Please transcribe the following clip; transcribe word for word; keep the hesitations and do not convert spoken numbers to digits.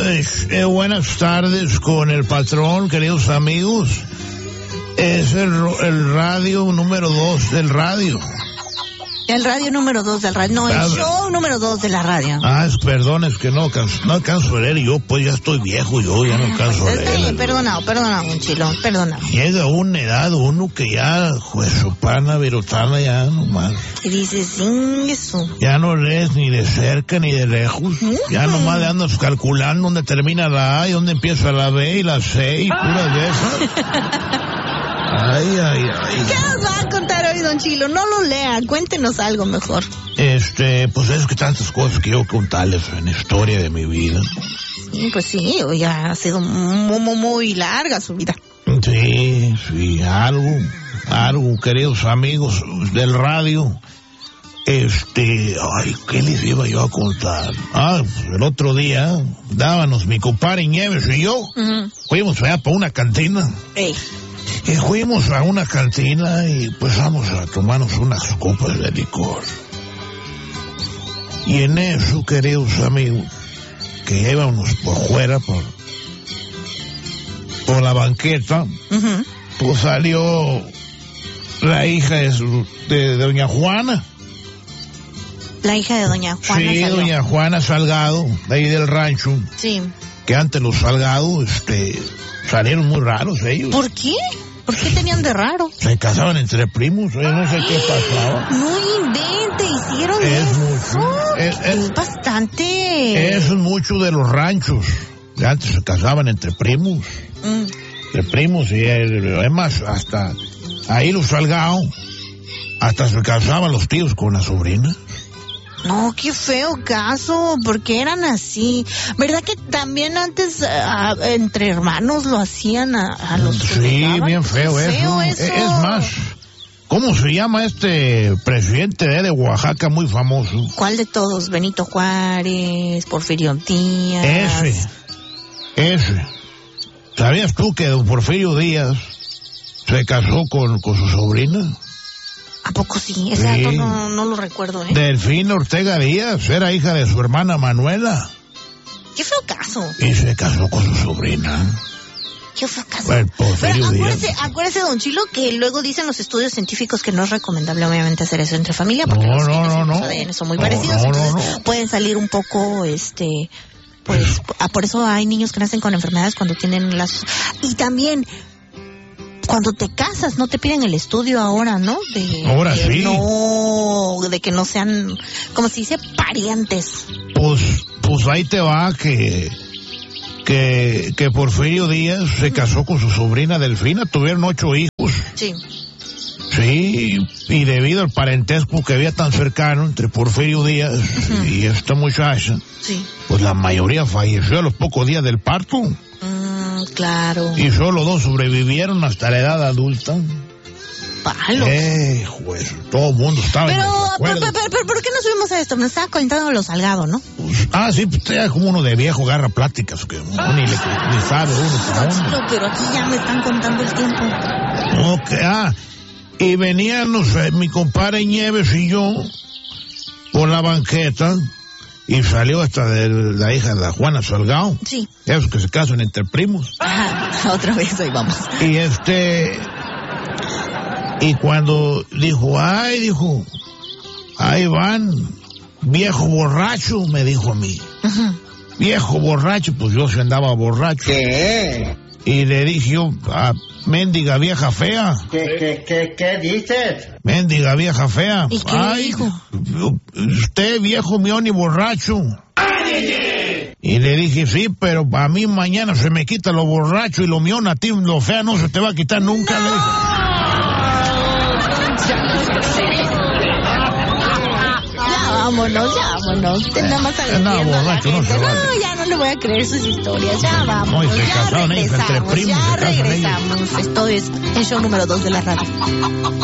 eh, buenas tardes con el patrón, queridos amigos. Es el, el radio número dos del radio. El radio número dos del radio, no, el ah, show número dos de la radio. Ah, es, perdón, es que no alcanzo, no alcanzo a leer, yo pues ya estoy viejo, yo ya no alcanzo pues, a leer. Bien, perdona, perdona, un chilón, perdona. Llega una edad, uno que ya, pues, su pana, virotana, ya nomás. Y dices, sin eso. Ya no lees ni de cerca ni de lejos, uh-huh. Ya nomás le andas calculando dónde termina la A y dónde empieza la B y la C y puras de esas. Ay, ay, ay. ¿Qué nos va a contar hoy, don Chilo? No lo lea, cuéntenos algo mejor. Este, pues es que tantas cosas que quiero contarles en la historia de mi vida. Sí, pues sí, ya ha sido muy, muy, muy larga su vida. Sí, sí, algo, algo, queridos amigos del radio. Este, ay, ¿qué les iba yo a contar? Ah, pues el otro día, dábamos mi compadre Nieves y yo, uh-huh. Fuimos allá para una cantina. Ey. Y fuimos a una cantina y pues vamos a tomarnos unas copas de licor. Y en eso, queridos amigos, que íbamos por fuera, por, por la banqueta, uh-huh. Pues salió la hija de, su, de, de doña Juana. La hija de doña Juana Sí, salió. Doña Juana Salgado, de ahí del rancho. Sí. Que antes los Salgado, este, salieron muy raros ellos. ¿Por qué? ¿Por qué tenían de raro? Se casaban entre primos, yo no sé qué pasaba. No invente, hicieron es eso. Mucho, es, es, es bastante. Es mucho de los ranchos. Antes se casaban entre primos. Mm. Entre primos, y es más, hasta ahí los Salgado, hasta se casaban los tíos con la sobrina. No, qué feo caso, porque eran así. ¿Verdad que también antes uh, entre hermanos lo hacían a, a los que Sí, bien feo, feo eso. eso. Es más, ¿cómo se llama este presidente de Oaxaca muy famoso? ¿Cuál de todos? Benito Juárez, Porfirio Díaz. Ese, ese. ¿Sabías tú que don Porfirio Díaz se casó con, con su sobrina? ¿A poco sí? Ese sí. dato no, no lo recuerdo, ¿eh? Delfina Ortega Díaz era hija de su hermana Manuela. ¡Qué feo caso! Y se casó con su sobrina. ¡Qué feo caso! Bueno, Pero acuérdese, acuérdese, don Chilo, que luego dicen los estudios científicos que no es recomendable, obviamente, hacer eso entre familia, porque no, los no, genes no, y los no. A D N son muy no, parecidos, no, entonces no, no. pueden salir un poco, este... Pues, ah, por eso hay niños que nacen con enfermedades cuando tienen las... Y también... Cuando te casas, no te piden el estudio ahora, ¿no? De, ahora de sí. No, de que no sean, como se dice, parientes. Pues, pues ahí te va que, que, que Porfirio Díaz se casó con su sobrina Delfina, tuvieron ocho hijos. Sí. Sí, y debido al parentesco que había tan cercano entre Porfirio Díaz uh-huh. y esta muchacha, sí. Pues la mayoría falleció a los pocos días del parto. Claro. Y solo dos sobrevivieron hasta la edad adulta. Palos. Eh, juez, todo el mundo estaba pero, en pero, pero, pero, ¿por qué no subimos a esto? Me estaba contando los Salgado, ¿no? Pues, ah, sí, pues ya como uno de viejo agarra pláticas que uno ah. ni, le, ni sabe uno para dónde. No, pero aquí ya me están contando el tiempo. Ok, ah, y venían, no sé, mi compadre Nieves y yo por la banqueta. Y salió hasta de la hija de la Juana Salgado. Sí. Esos que se casan entre primos. Ajá, otra vez, ahí vamos. Y este... Y cuando dijo, ay, dijo, ahí van, viejo borracho, me dijo a mí. Uh-huh. Viejo borracho, pues yo se andaba borracho. ¿Qué? Y le dije yo, a mendiga vieja fea. ¿Qué, qué, qué, qué dices? Mendiga vieja fea. ¿Y qué ay, dijo? Usted, viejo mión y borracho. ¡Ay! Y le dije, sí, pero a mí mañana se me quita lo borracho y lo mión, a ti lo fea no se te va a quitar nunca. ¡No! Le dije. Ya vámonos, ya vámonos. Te nada más agrediendo no, borracho, a la gente. No, no, ya no le voy a creer sus historias. Ya vamos. No, y se ya casaron ellos entre regresamos. primos. Ya se casan regresamos. ellos. Esto es el show número dos de la radio.